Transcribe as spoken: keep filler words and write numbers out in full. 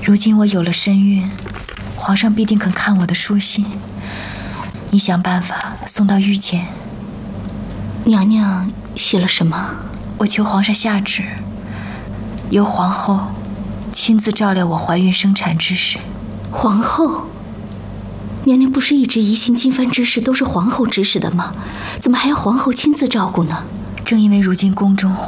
如今我有了身孕，皇上必定肯看我的书信。你想办法送到御前。 娘娘写了什么？ 我求皇上下旨，由皇后亲自照料我怀孕生产之事。 皇后？娘娘不是一直疑心金帆之事都是皇后指使的吗？怎么还要皇后亲自照顾呢？ 正因为如今宫中